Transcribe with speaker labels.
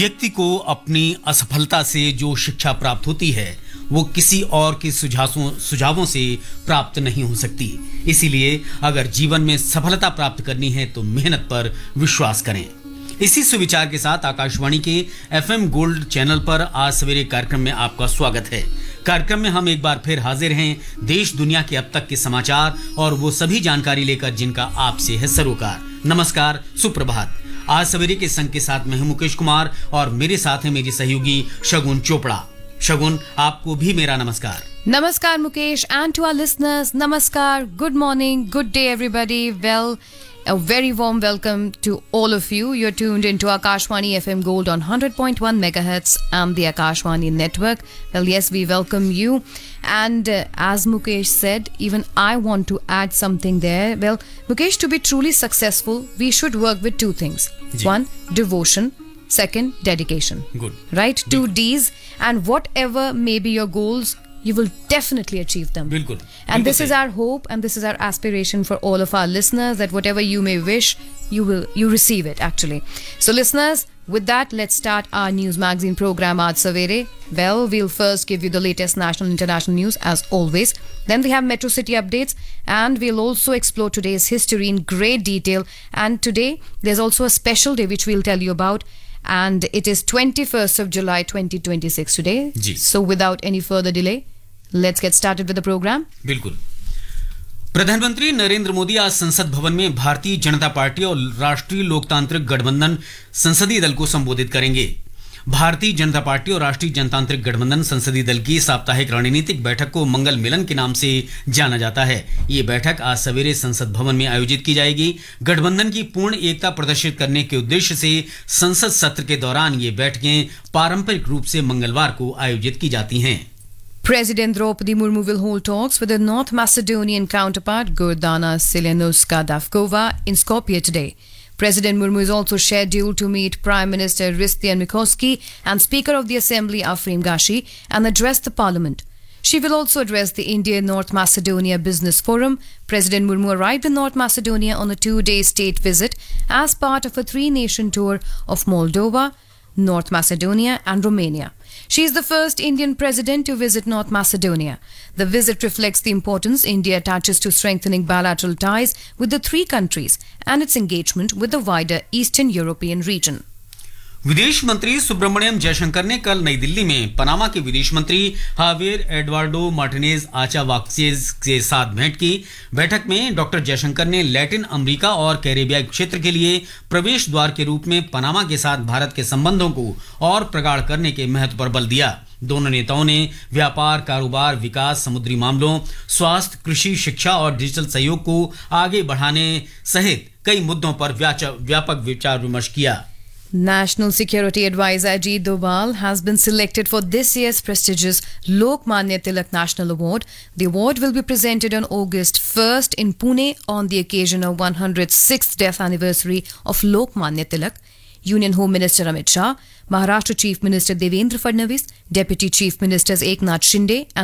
Speaker 1: व्यक्ति को अपनी असफलता से जो शिक्षा प्राप्त होती है वो किसी और के सुझावों से प्राप्त नहीं हो सकती। इसीलिए अगर जीवन में सफलता प्राप्त करनी है तो मेहनत पर विश्वास करें। इसी सुविचार के साथ आकाशवाणी के FM गोल्ड चैनल पर आज सवेरे कार्यक्रम में आपका स्वागत है। कार्यक्रम में हम एक बार फिर हाजिर हैं देश दुनिया के अब तक के समाचार और वो सभी जानकारी लेकर जिनका आपसे है सरोकार। नमस्कार, सुप्रभात। आज सवेरे के संग के साथ मैं हूं मुकेश कुमार और मेरे साथ है मेरी सहयोगी शगुन चोपड़ा। शगुन, आपको भी मेरा नमस्कार।
Speaker 2: Namaskar Mukesh, and to our listeners, Namaskar, good morning, good day everybody. Well, a very warm welcome to all of you. You're tuned into Akashwani FM Gold on 100.1 megahertz and the Akashwani network. Well, yes, we welcome you. And as Mukesh said, even I want to add something there. Well, Mukesh, to be truly successful, we should work with two things. One, devotion. Second, dedication.
Speaker 1: Good.
Speaker 2: Right? 2 Ds. And whatever may be your goals, you will definitely achieve them.
Speaker 1: बिल्कुल.
Speaker 2: And this is our hope and this is our aspiration for all of our listeners, that whatever you may wish, you receive it actually. So listeners, with that, let's start our news magazine program Aaj Savere. Well, we'll first give you the latest national and international news as always. Then we have Metro City updates and we'll also explore today's history in great detail. And today, there's also a special day which we'll tell you about. And it is 21st of July 2026 today.
Speaker 1: Ji.
Speaker 2: So without any further delay, let's get started with the program.
Speaker 1: बिल्कुल। प्रधानमंत्री नरेंद्र मोदी आज संसद भवन में Bharatiya Janata party और राष्ट्रीय लोकतांत्रिक गठबंधन संसदीय दल को संबोधित करेंगे। भारतीय जनता पार्टी और राष्ट्रीय जनतांत्रिक गठबंधन संसदीय दल की साप्ताहिक रणनीतिक बैठक को मंगल मिलन के नाम से जाना जाता है। ये बैठक आज सवेरे संसद भवन में आयोजित की जाएगी। गठबंधन की पूर्ण एकता प्रदर्शित करने के उद्देश्य से संसद सत्र के दौरान ये बैठकें पारंपरिक रूप से मंगलवार को आयोजित की जाती हैं।
Speaker 2: President Draupadi Murmu will hold talks with her North Macedonian counterpart Gordana Siljanovska-Davkova in Skopje today. President Murmu is also scheduled to meet Prime Minister Hristijan Mikoski and Speaker of the Assembly Afrim Gashi and address the Parliament. She will also address the India-North Macedonia Business Forum. President Murmu arrived in North Macedonia on a 2-day state visit as part of a 3-nation tour of Moldova, North Macedonia and Romania. She is the first Indian president to visit North Macedonia. The visit reflects the importance India attaches to strengthening bilateral ties with the three countries and its engagement with the wider Eastern European region.
Speaker 1: विदेश मंत्री सुब्रमण्यम जयशंकर ने कल नई दिल्ली में Panama के विदेश मंत्री हावियर Eduardo Martinez आचावाक्सेज के साथ भेंट की। बैठक में डॉक्टर जयशंकर ने लैटिन अमेरिका और कैरेबियाई क्षेत्र के लिए प्रवेश द्वार के रूप में पनामा के साथ भारत के संबंधों को और प्रगाढ़ करने के महत्व पर बल दिया। दोनों नेताओं ने व्यापार, कारोबार, विकास, समुद्री मामलों, स्वास्थ्य, कृषि, शिक्षा और डिजिटल सहयोग को आगे बढ़ाने सहित कई मुद्दों पर व्यापक विचार विमर्श किया।
Speaker 2: National Security Advisor Ajit Doval has been selected for this year's prestigious Lokmanya Tilak National Award. The award will be presented on August 1st in Pune on the occasion of 106th death anniversary of Lokmanya Tilak. Union Home Minister Amit Shah, Maharashtra Chief Minister Devendra Fadnavis, Deputy Chief Ministers Eknath Shinde and